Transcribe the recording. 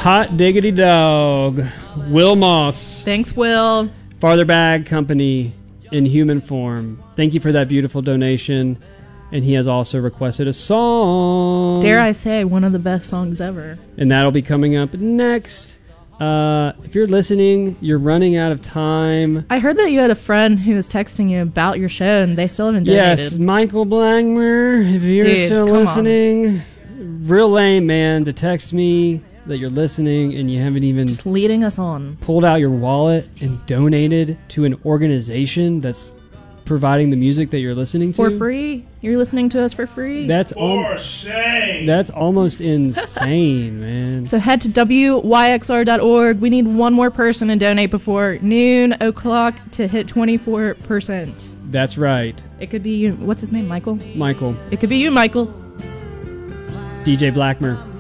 Hot diggity dog. Will Moss. Thanks, Will. Farther Bag Company in human form. Thank you for that beautiful donation. And he has also requested a song. Dare I say, one of the best songs ever. And that'll be coming up next. If you're listening, you're running out of time. I heard that you had a friend who was texting you about your show, and they still haven't donated. Yes, Michael Blangmer, if you're still listening. Real lame, man, to text me that you're listening and you haven't even just leading us on. Pulled out your wallet and donated to an organization that's providing the music that you're listening to for free. You're listening to us for free. That's shame. That's almost insane, man. So head to wyxr.org. We need one more person to donate before noon o'clock to hit 24%. That's right. It could be you. What's his name? Michael. Michael. It could be you, Michael. DJ Blackmer.